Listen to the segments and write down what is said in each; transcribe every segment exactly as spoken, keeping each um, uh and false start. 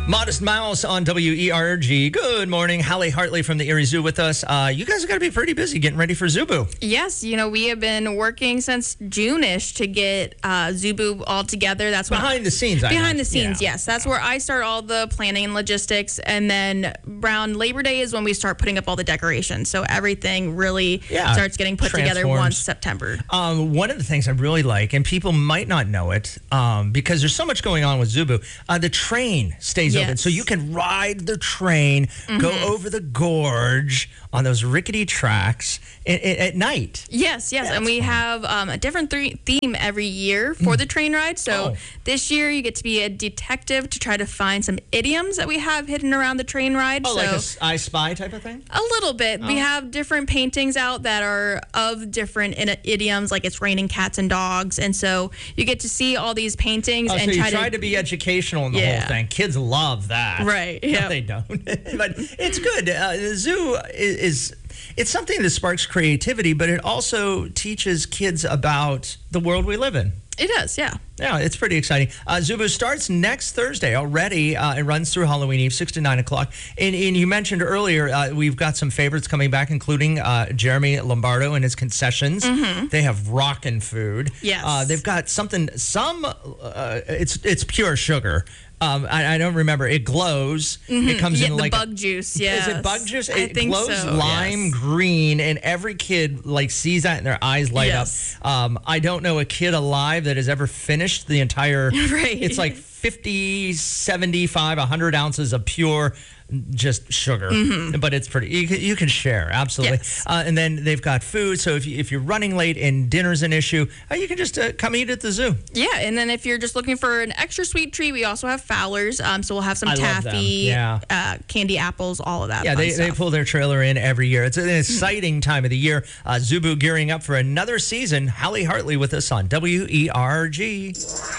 Modest Mouse on W E R G. Good morning. Hallie Hartley from the Erie Zoo with us. Uh, you guys are going to be pretty busy getting ready for Zubu. Yes, you know, we have been working since June-ish to get uh, Zubu all together. That's when Behind the scenes, I Behind know. the scenes, Yeah. yes. That's where I start all the planning and logistics. And then around Labor Day is when we start putting up all the decorations. So everything really Yeah, starts getting put together transforms. once September. Um, one of the things I really like, and people might not know it, um, because there's so much going on with Zubu, uh, the train stays Yes. open. So you can ride the train, Mm-hmm. go over the gorge on those rickety tracks at, at, at night. Yes, yes. Yeah, and that's we fun. have um, a different th- theme every year for the train ride. So Oh. this year you get to be a detective to try to find some idioms that we have hidden around the train ride. Oh, so like a s- I Spy type of thing? A little bit. Oh. We have different paintings out that are of different in- idioms, like it's raining cats and dogs. And so you get to see all these paintings Oh, and so you try tried to... to be educational in the Yeah. whole thing. Kids love that. Right, No, yeah. they don't. But it's good. Uh, the zoo is, is it's something that sparks creativity, but it also teaches kids about the world we live in. It does, yeah. Yeah, it's pretty exciting. Uh, Zubu starts next Thursday already. Uh, it runs through Halloween Eve, six to nine o'clock. And, and you mentioned earlier, uh, we've got some favorites coming back, including uh, Jeremy Lombardo and his concessions. They have rockin' food. Yes. Uh, they've got something, some, uh, it's it's pure sugar. Um, I, I don't remember. It glows. It comes Yeah, in the like bug a, juice, yes. Is it bug juice? I It think glows so, lime yes. green, and every kid like sees that and their eyes light Yes. up. Um, I don't know a kid alive that has ever finished the entire. Right. It's like fifty, seventy-five, one hundred ounces of pure just sugar. But it's pretty. You can, you can share, absolutely. Yes. Uh, and then they've got food. So if, you, if you're running late and dinner's an issue, uh, you can just uh, come eat at the zoo. Yeah, and then if you're just looking for an extra sweet treat, we also have Fowler's. Um, so we'll have some I love them, taffy, yeah. uh, candy apples, all of that. Yeah, fun they, they stuff. pull their trailer in every year. It's an exciting time of the year. Uh, Zubu gearing up for another season. Hallie Hartley with us on W E R G.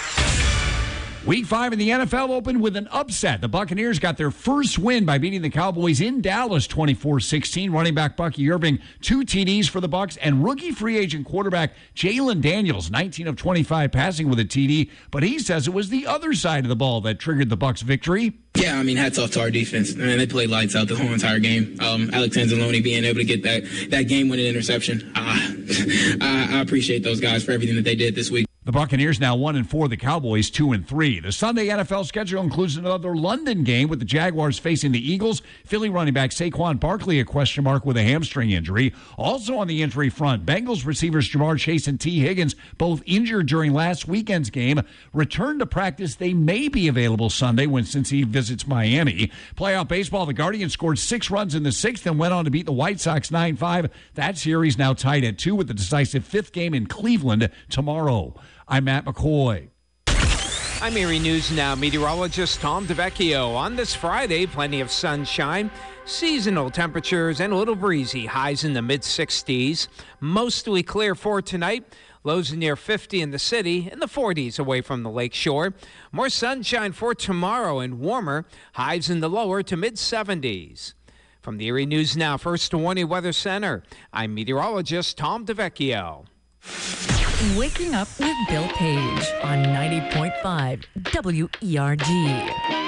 Week five in the N F L opened with an upset. The Buccaneers got their first win by beating the Cowboys in Dallas twenty-four sixteen. Running back Bucky Irving, two T Ds for the Bucs, and rookie free agent quarterback Jalen Daniels, nineteen of twenty-five passing with a T D. But he says it was the other side of the ball that triggered the Bucs' victory. Yeah, I mean, hats off to our defense. I mean, they played lights out the whole entire game. Um, Alex Anzalone being able to get that, that game-winning interception. Ah, I, I appreciate those guys for everything that they did this week. The Buccaneers now one and four, the Cowboys two and three. The Sunday N F L schedule includes another London game with the Jaguars facing the Eagles. Philly running back Saquon Barkley a question mark with a hamstring injury. Also on the injury front, Bengals receivers Jamar Chase and T. Higgins, both injured during last weekend's game, return to practice. They may be available Sunday when Cincy visits Miami. Playoff baseball, the Guardians scored six runs in the sixth and went on to beat the White Sox nine five. That series now tied at two with the decisive fifth game in Cleveland tomorrow. I'm Matt McCoy. I'm Erie News Now meteorologist Tom DeVecchio. On this Friday, plenty of sunshine, seasonal temperatures, and a little breezy. Highs in the mid sixties. Mostly clear for tonight. Lows near fifty in the city, in the forties away from the lake shore. More sunshine for tomorrow and warmer. Highs in the lower to mid seventies. From the Erie News Now First Warning Weather Center, I'm meteorologist Tom DeVecchio. Waking up with Bill Page on ninety point five W E R G.